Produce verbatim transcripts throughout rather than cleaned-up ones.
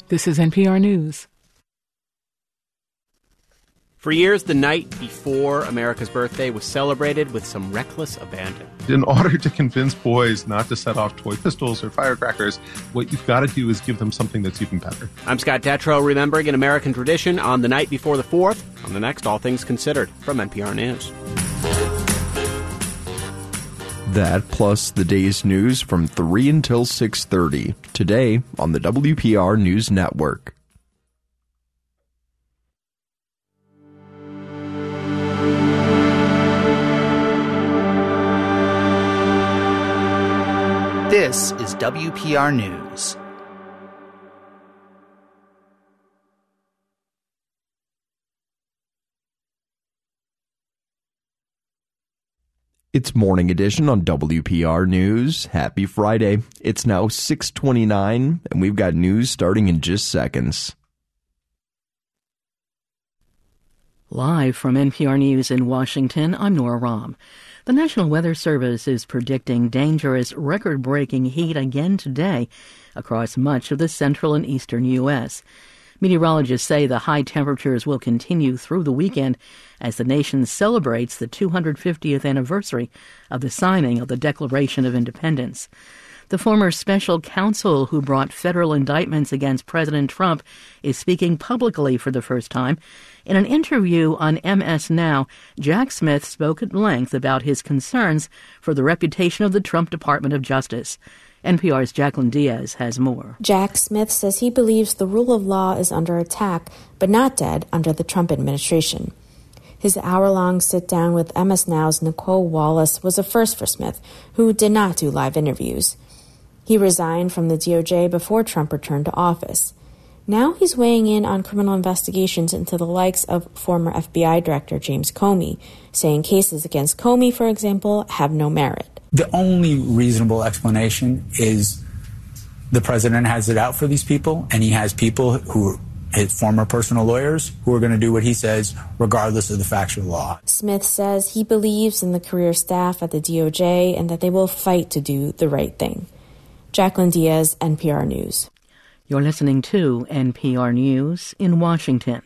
This is N P R News. For years, the night before America's birthday was celebrated with some reckless abandon. In order to convince boys not to set off toy pistols or firecrackers, what you've got to do is give them something that's even better. I'm Scott Detrow, remembering an American tradition on the night before the fourth, on the next All Things Considered from N P R News. That plus the day's news from three until six thirty, today on the W P R News Network. This is W P R News. It's Morning Edition on W P R News. Happy Friday. It's now six twenty-nine, and we've got news starting in just seconds. Live from N P R News in Washington, I'm Nora Rahm. The National Weather Service is predicting dangerous, record-breaking heat again today across much of the central and eastern U S. Meteorologists say the high temperatures will continue through the weekend as the nation celebrates the two hundred fiftieth anniversary of the signing of the Declaration of Independence. The former special counsel who brought federal indictments against President Trump is speaking publicly for the first time. In an interview on M S Now, Jack Smith spoke at length about his concerns for the reputation of the Trump Department of Justice. N P R's Jacqueline Diaz has more. Jack Smith says he believes the rule of law is under attack, but not dead under the Trump administration. His hour-long sit-down with M S Now's Nicole Wallace was a first for Smith, who did not do live interviews. He resigned from the D O J before Trump returned to office. Now he's weighing in on criminal investigations into the likes of former F B I Director James Comey, saying cases against Comey, for example, have no merit. The only reasonable explanation is the president has it out for these people, and he has people who are his former personal lawyers who are going to do what he says regardless of the factual law. Smith says he believes in the career staff at the D O J and that they will fight to do the right thing. Jacqueline Diaz, N P R News. You're listening to N P R News in Washington.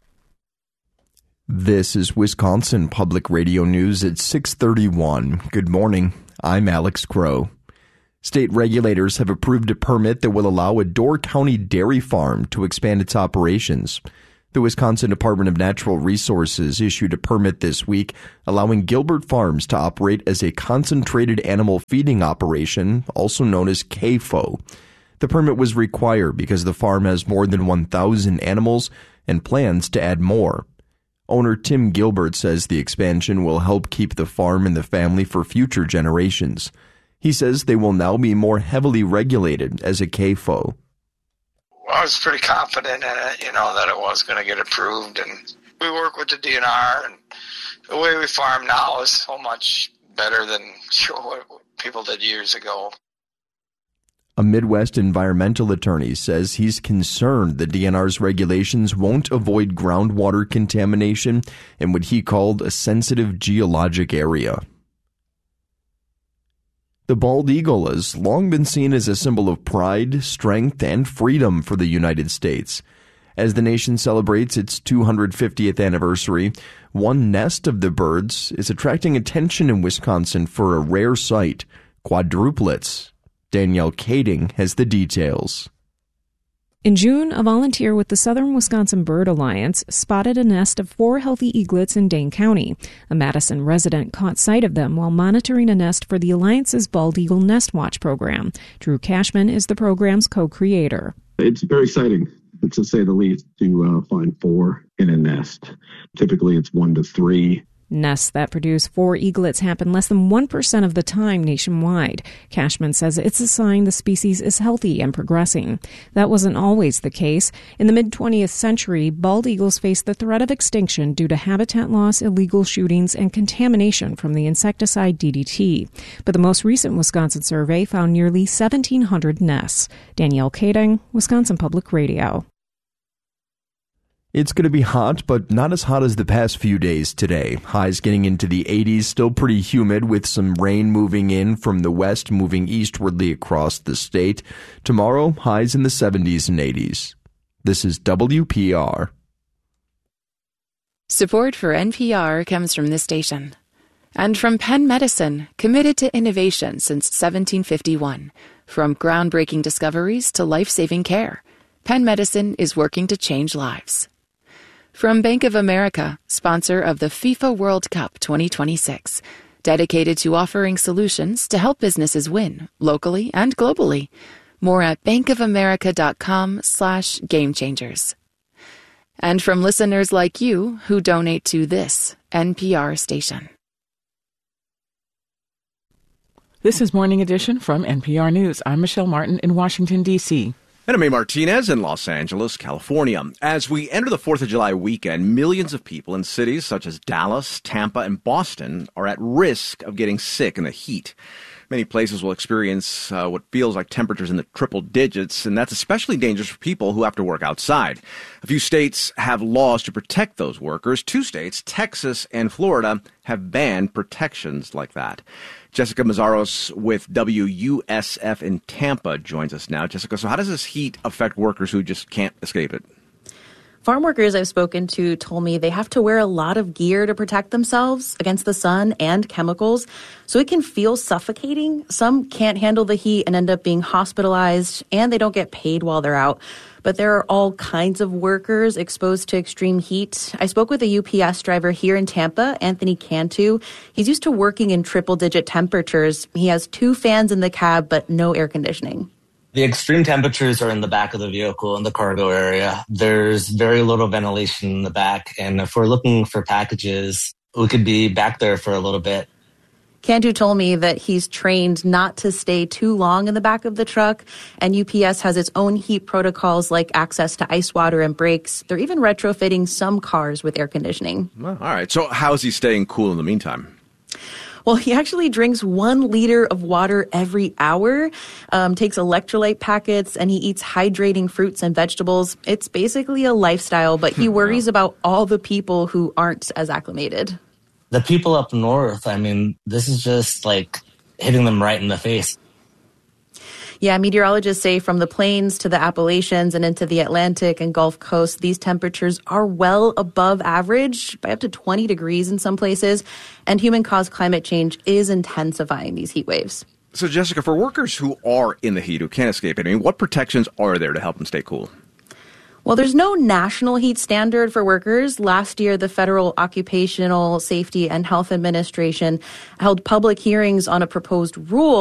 This is Wisconsin Public Radio News at six thirty-one. Good morning. I'm Alex Crow. State regulators have approved a permit that will allow a Door County dairy farm to expand its operations. The Wisconsin Department of Natural Resources issued a permit this week allowing Gilbert Farms to operate as a concentrated animal feeding operation, also known as C A F O. The permit was required because the farm has more than one thousand animals and plans to add more. Owner Tim Gilbert says the expansion will help keep the farm in the family for future generations. He says they will now be more heavily regulated as a C A F O. I was pretty confident in it, you know, that it was going to get approved. And we work with the D N R, and the way we farm now is so much better than what people did years ago. A Midwest environmental attorney says he's concerned the D N R's regulations won't avoid groundwater contamination in what he called a sensitive geologic area. The bald eagle has long been seen as a symbol of pride, strength, and freedom for the United States. As the nation celebrates its two hundred fiftieth anniversary, one nest of the birds is attracting attention in Wisconsin for a rare sight, quadruplets. Danielle Kading has the details. In June, a volunteer with the Southern Wisconsin Bird Alliance spotted a nest of four healthy eaglets in Dane County. A Madison resident caught sight of them while monitoring a nest for the Alliance's Bald Eagle Nest Watch program. Drew Cashman is the program's co-creator. It's very exciting, to say the least, to uh, find four in a nest. Typically, it's one to three. Nests that produce four eaglets happen less than one percent of the time nationwide. Cashman says it's a sign the species is healthy and progressing. That wasn't always the case. In the mid-twentieth century, bald eagles faced the threat of extinction due to habitat loss, illegal shootings, and contamination from the insecticide D D T. But the most recent Wisconsin survey found nearly seventeen hundred nests. Danielle Kading, Wisconsin Public Radio. It's going to be hot, but not as hot as the past few days today. Highs getting into the eighties, still pretty humid with some rain moving in from the west, moving eastwardly across the state. Tomorrow, highs in the seventies and eighties. This is W P R. Support for N P R comes from this station. And from Penn Medicine, committed to innovation since seventeen fifty-one. From groundbreaking discoveries to life-saving care, Penn Medicine is working to change lives. From Bank of America, sponsor of the FIFA World Cup twenty twenty-six, dedicated to offering solutions to help businesses win, locally and globally. More at bankofamerica.com slash game changers. And from listeners like you who donate to this N P R station. This is Morning Edition from N P R News. I'm Michelle Martin in Washington, D C And I'm A. Martinez in Los Angeles, California. As we enter the fourth of July weekend, millions of people in cities such as Dallas, Tampa, and Boston are at risk of getting sick in the heat. Many places will experience uh, what feels like temperatures in the triple digits, and that's especially dangerous for people who have to work outside. A few states have laws to protect those workers. Two states, Texas and Florida, have banned protections like that. Jessica Mazzaros with W U S F in Tampa joins us now. Jessica, so how does this heat affect workers who just can't escape it? Farm workers I've spoken to told me they have to wear a lot of gear to protect themselves against the sun and chemicals, so it can feel suffocating. Some can't handle the heat and end up being hospitalized, and they don't get paid while they're out. But there are all kinds of workers exposed to extreme heat. I spoke with a U P S driver here in Tampa, Anthony Cantu. He's used to working in triple-digit temperatures. He has two fans in the cab, but no air conditioning. The extreme temperatures are in the back of the vehicle in the cargo area. There's very little ventilation in the back. And if we're looking for packages, we could be back there for a little bit. Cantu told me that he's trained not to stay too long in the back of the truck. And U P S has its own heat protocols like access to ice water and brakes. They're even retrofitting some cars with air conditioning. Well, all right. So how's he staying cool in the meantime? Well, he actually drinks one liter of water every hour, um, takes electrolyte packets, and he eats hydrating fruits and vegetables. It's basically a lifestyle, but he worries about all the people who aren't as acclimated. The people up north, I mean, this is just like hitting them right in the face. Yeah, meteorologists say from the plains to the Appalachians and into the Atlantic and Gulf Coast, these temperatures are well above average by up to twenty degrees in some places. And human-caused climate change is intensifying these heat waves. So, Jessica, for workers who are in the heat, who can't escape it, I mean, what protections are there to help them stay cool? Well, there's no national heat standard for workers. Last year, the Federal Occupational Safety and Health Administration held public hearings on a proposed rule